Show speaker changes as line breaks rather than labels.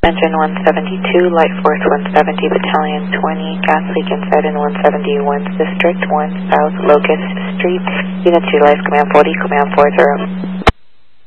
Engine 172, Light Force 170, Battalion 20, gas leak inside in 171 District 1 South Locust Street. Units utilize Command 40, Command 40.